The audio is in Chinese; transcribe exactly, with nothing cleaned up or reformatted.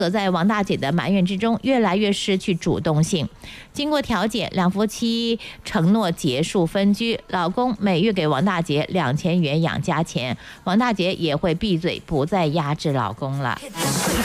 则在王大姐的埋怨之中，越来越失去主动性。经过调解，两夫妻承诺结束分居，老公每月给王大姐两千元养家钱，王大姐也会闭嘴，不再压制老公了。